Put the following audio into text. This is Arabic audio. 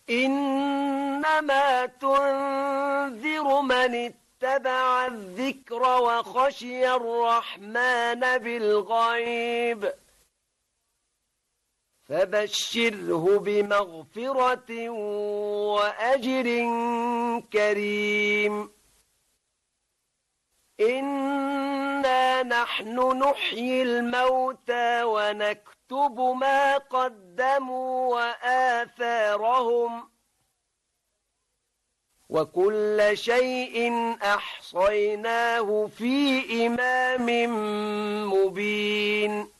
إنما تنذر من اتبع الذكر وخشي الرحمن بالغيب فبشره بمغفرة وأجر كريم إنا نحن نحيي الموتى ونكتب ما قدموا وآثارهم وكل شيء أحصيناه في إمام مبين